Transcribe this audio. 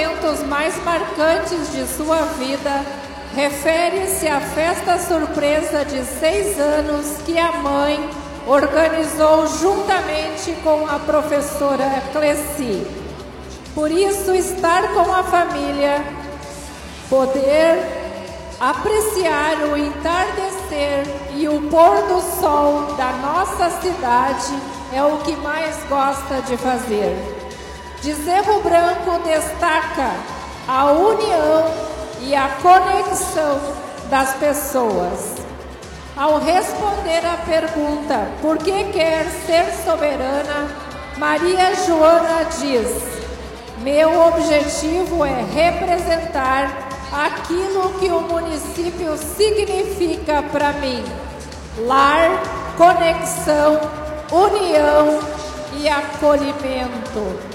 momentos mais marcantes de sua vida refere-se à festa surpresa de 6 anos que a mãe organizou juntamente com a professora Cleci. Por isso, estar com a família, poder apreciar o entardecer e o pôr do sol da nossa cidade é o que mais gosta de fazer. De Cerro Branco destaca a união e a conexão das pessoas. Ao responder à pergunta por que quer ser soberana, Maria Joana diz: meu objetivo é representar aquilo que o município significa para mim: lar, conexão, união e acolhimento.